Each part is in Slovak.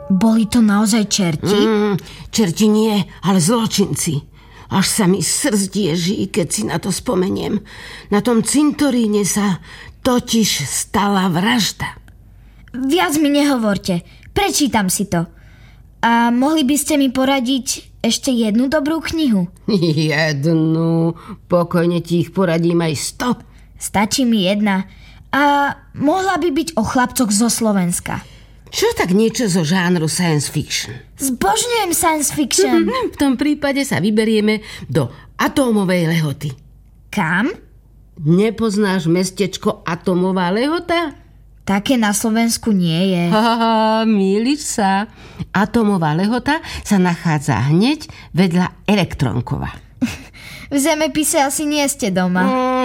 Boli to naozaj čerti? Čerti nie, ale zločinci. Až sa mi srdc ježí, keď si na to spomeniem. Na tom cintoríne sa totiž stala vražda. Viac mi nehovorte. Prečítam si to. A mohli by ste mi poradiť ešte jednu dobrú knihu? Jednu? Pokojne ti ich poradím aj 100. Stačí mi jedna. A mohla by byť o chlapcoch zo Slovenska. Čo tak niečo zo žánru science fiction? Zbožňujem science fiction. V tom prípade sa vyberieme do Atómovej Lehoty. Kam? Nepoznáš mestečko Atómová Lehota? Také na Slovensku nie je. Mýliš sa. Atómová Lehota sa nachádza hneď vedľa Elektronkova. V zemepise asi nie ste doma.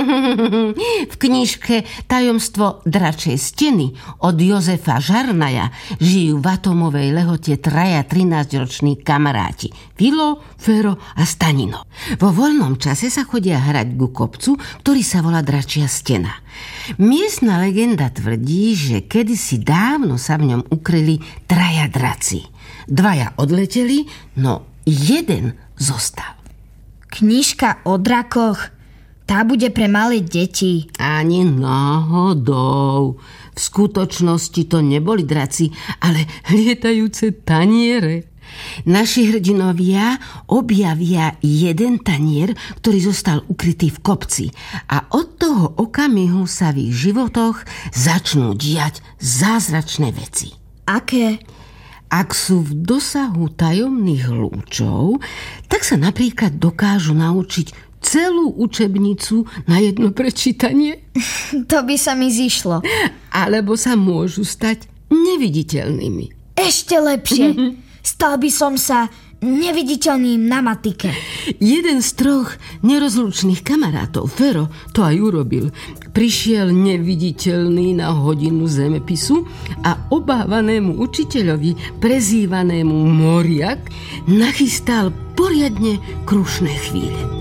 V knižke Tajomstvo dračej steny od Jozefa Žarnaja žijú v Atómovej Lehote traja 13-roční kamaráti. Filo, Fero a Stanino. Vo voľnom čase sa chodia hrať ku kopcu, ktorý sa volá Dračia stena. Miestna legenda tvrdí, že kedysi dávno sa v ňom ukryli traja draci. Dvaja odleteli, no jeden zostal. Knižka o drakoch, tá bude pre malé deti. Ani náhodou. V skutočnosti to neboli draci, ale lietajúce taniere. Naši hrdinovia objavia jeden tanier, ktorý zostal ukrytý v kopci, a od toho okamihu sa v ich životoch začnú diať zázračné veci. Aké? Ak sú v dosahu tajomných lúčov, tak sa napríklad dokážu naučiť celú učebnicu na jedno prečítanie. To by sa mi zišlo. Alebo sa môžu stať neviditeľnými. Ešte lepšie. Stal by som sa neviditeľným na matike. Jeden z troch nerozlučných kamarátov, Fero, to aj urobil. Prišiel neviditeľný na hodinu zemepisu a obávanému učiteľovi, prezývanému Moriak, nachystal poriadne krušné chvíle.